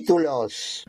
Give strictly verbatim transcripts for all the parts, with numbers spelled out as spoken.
Títulos.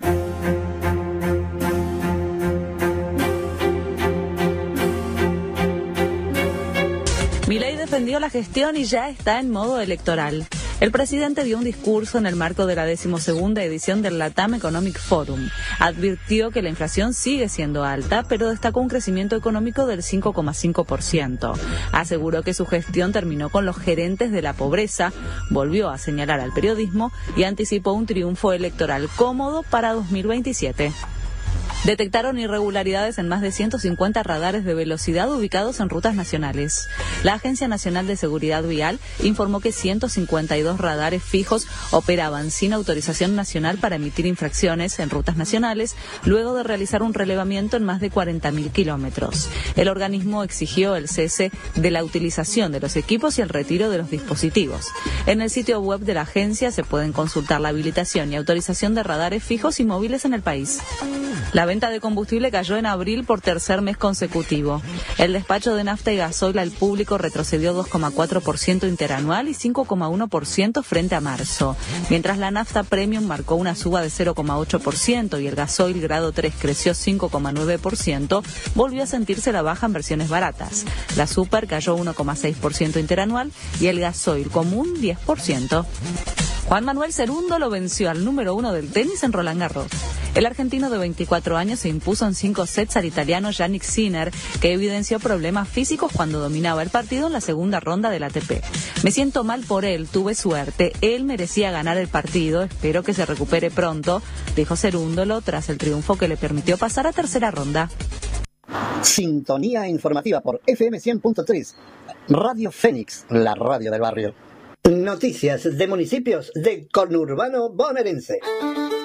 Milei defendió la gestión y ya está en modo electoral. El presidente dio un discurso en el marco de la decimosegunda edición del LATAM Economic Forum. Advirtió que la inflación sigue siendo alta, pero destacó un crecimiento económico del cinco coma cinco por ciento. Aseguró que su gestión terminó con los gerentes de la pobreza, volvió a señalar al periodismo y anticipó un triunfo electoral cómodo para dos mil veintisiete. Detectaron irregularidades en más de ciento cincuenta radares de velocidad ubicados en rutas nacionales. La Agencia Nacional de Seguridad Vial informó que ciento cincuenta y dos radares fijos operaban sin autorización nacional para emitir infracciones en rutas nacionales, luego de realizar un relevamiento en más de cuarenta mil kilómetros. El organismo exigió el cese de la utilización de los equipos y el retiro de los dispositivos. En el sitio web de la agencia se pueden consultar la habilitación y autorización de radares fijos y móviles en el país. La venta de combustible cayó en abril por tercer mes consecutivo. El despacho de nafta y gasoil al público retrocedió dos coma cuatro por ciento interanual y cinco coma uno por ciento frente a marzo. Mientras la nafta premium marcó una suba de cero coma ocho por ciento y el gasoil grado tres creció cinco coma nueve por ciento, volvió a sentirse la baja en versiones baratas. La super cayó uno coma seis por ciento interanual y el gasoil común diez por ciento. Juan Manuel Cerundo lo venció al número uno del tenis en Roland Garros. El argentino de veinticuatro años se impuso en cinco sets al italiano Jannik Sinner, que evidenció problemas físicos cuando dominaba el partido en la segunda ronda del A T P. Me siento mal por él, tuve suerte, él merecía ganar el partido, espero que se recupere pronto, dijo Cerúndolo tras el triunfo que le permitió pasar a tercera ronda. Sintonía informativa por F M cien punto tres. Radio Fénix, la radio del barrio. Noticias de municipios del conurbano bonaerense.